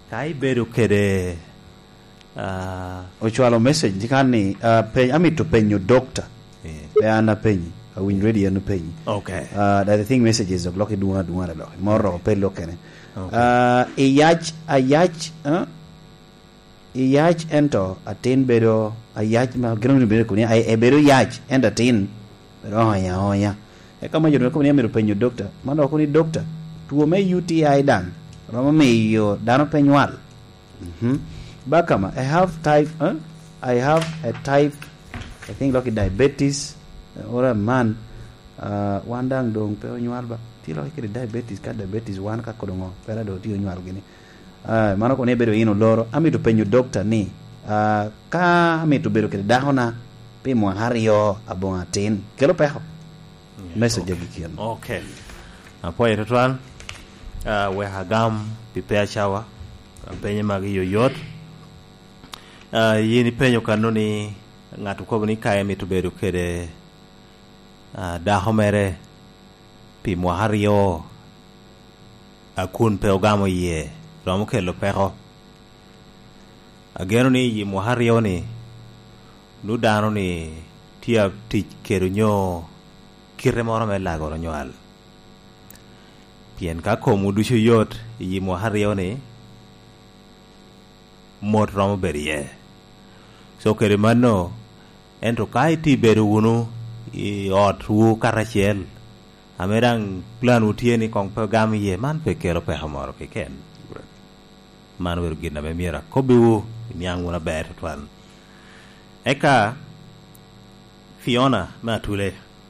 kai bedo kede ochwalo message dikani peny amito penyo doctor ana penyi win ready anu penyi okay that the thing messages of loki duwa lo moro pe lokene iyach ento atin bedo ayach ma gronu bedo kuni ai bedo yach ento atin bedo oya e kama jodo ko ni amiro penyo doctor mano ko ni doctor tuo me UTI dan romo miyo dano penywal bakama I have a type I think like diabetes or a man one dang dong pe onyual ba ti lo ke diabetes one ka kodongo pera do ti onyual gini mano ko ne bedo ino loro amito penyo doctor ni ka amito bedo ke dahona pe mo hario abonga tin kelo peho message gikian okay apo etwan we hagam prepare shower penye magi yoyot yini penyo kanoni ngatu ko ni kae mitu bedo kede da homere pi mo hario akun pe ogamo ye romo kelo pero agero ni yi mo hario ni ludano ni tia ti kero nyo kire moro me lago nyal pien ka ko mudu yot yi mo hario ni mot romo berie so kere mano ento kai ti beru unu I ot wu karachiel amerang plan utieni kong pegam ye man pe kero pe hamoro ke ken man wer gina be mira ko biwu nyang wona ber twan eka Fiona matule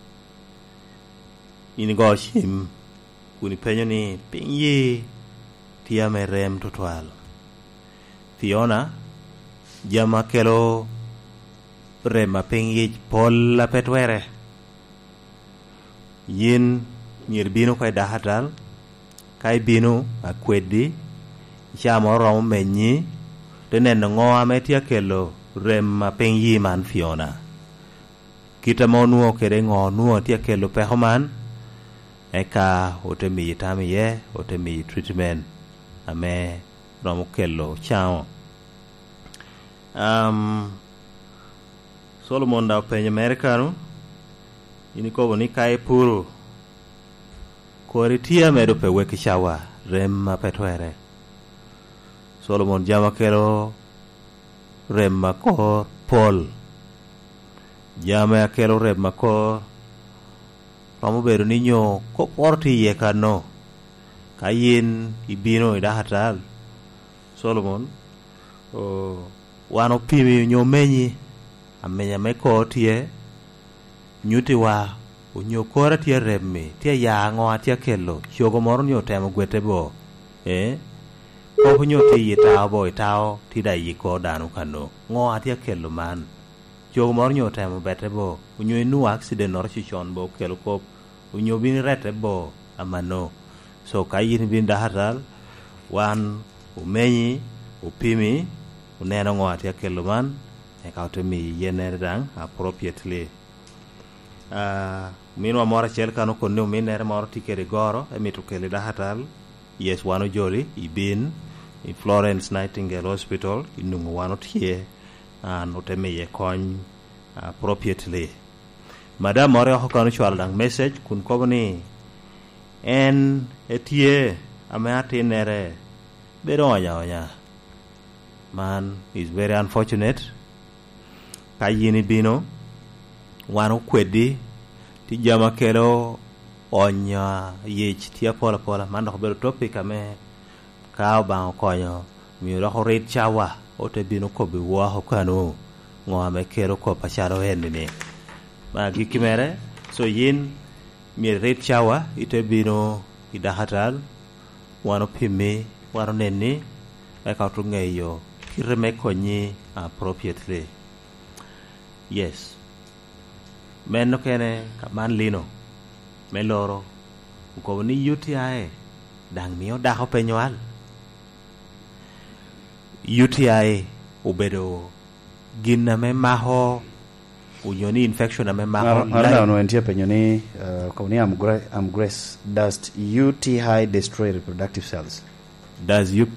ini go shim kuni penyo ni pinyi tia merem totwal Fiona jama kelo rema pinyi pola petwere yin nyir bino koy dahatal kay bino akwedi chamo rom menyi tenen ngo ametia kelo rema pinyi man Fiona kita monuo kere ngo nuo tia kelo pehoman eka otemi tamiye otemi treatment ame rom kelo chao Solomon da penye Americano ini ko ni kai puru ko ritia medo pe weki shawa remma petwere Solomon jama kero remma ko Paul jama kero remma ko romo bedo ninyo ko porti ye kano kayin ibino idahatal Solomon wano pimi nyomenyi amenya meko tie nyuti wa unyokora tie remme tie yango atia kelo chogo moro nyo temo gwete bo ko nyote yita bo itao tida yiko danu kano ngo atia kelo man chogo moro nyo temo bete bo unyo inu accident nor chichon bo kelo ko unyo bin rete bo amano so kayin bin dahatal wan umenyi upimi uneno ngo atia kelo man ekaute mi yenere dang appropriately minwa mora chel kanu konne minere mora tikere goro emitu kele dahatal yes wano joli ibin in Florence Nightingale Hospital inungu wano tie noteme ye kony appropriately madam mora hokanu chwal dang message kun kobni en etie ameati nere bedo onya man is very unfortunate kayini bino wano kwedi ti jama kero onya yech tia pola mando ko bedo topic ame ka ba konyo mi ro ret chawa ote bino ko bi wa ho kanu ngo ame kero ko pacharo hendini ma gikimere so yin mi ret chawa ite bino idahatal wano pimi wano nenni e ka to ngeyo kireme konyi appropriately yes men kene kaman lino meloro ko ni UTI dang miyo da ho penyal UTI ubedo ginna me maho unyoni infection me maho no entia penyoni ko ni am grace does UTI destroy reproductive cells? Does